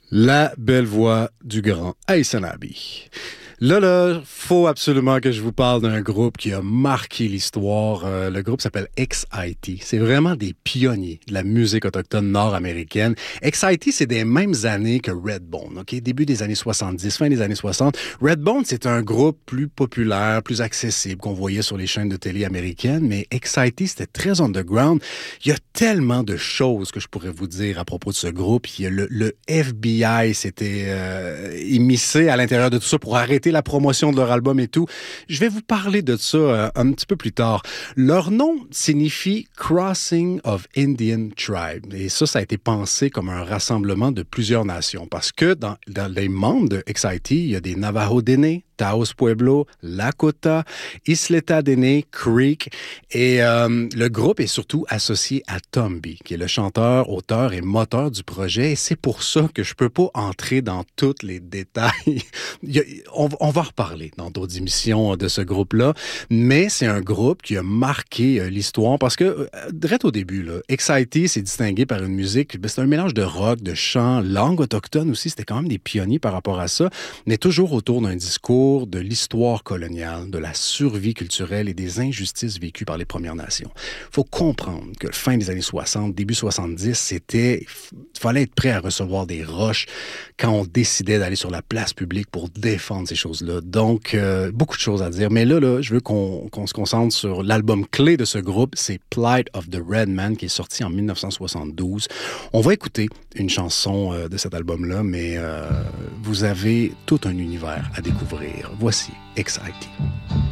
La belle voix du grand Aïssa Nabi. Là, faut absolument que je vous parle d'un groupe qui a marqué l'histoire. Le groupe s'appelle XIT. C'est vraiment des pionniers de la musique autochtone nord-américaine. XIT, c'est des mêmes années que Redbone, OK? Début des années 70, fin des années 60. Redbone, c'est un groupe plus populaire, plus accessible qu'on voyait sur les chaînes de télé américaines, mais XIT, c'était très underground. Il y a tellement de choses que je pourrais vous dire à propos de ce groupe. Il y a le FBI s'était immiscé à l'intérieur de tout ça pour arrêter la promotion de leur album et tout. Je vais vous parler de ça un petit peu plus tard. Leur nom signifie Crossing of Indian Tribe. Et ça a été pensé comme un rassemblement de plusieurs nations parce que dans les membres de XIT, il y a des Navajo Dene, Taos Pueblo, Lakota, Isleta Dene, Creek. Et le groupe est surtout associé à Tom B, qui est le chanteur, auteur et moteur du projet. Et c'est pour ça que je peux pas entrer dans tous les détails. On va reparler dans d'autres émissions de ce groupe-là. Mais c'est un groupe qui a marqué l'histoire parce que, direct au début, là, XIT s'est distingué par une musique, c'est un mélange de rock, de chant, langue autochtone aussi. C'était quand même des pionniers par rapport à ça, mais toujours autour d'un discours de l'histoire coloniale, de la survie culturelle et des injustices vécues par les Premières Nations. Il faut comprendre que fin des années 60, début 70, fallait être prêt à recevoir des roches quand on décidait d'aller sur la place publique pour défendre ces choses-là. Donc, beaucoup de choses à dire. Mais là, je veux qu'on se concentre sur l'album clé de ce groupe. C'est Plight of the Red Man qui est sorti en 1972. On va écouter une chanson de cet album-là, mais vous avez tout un univers à découvrir. Voici XIT.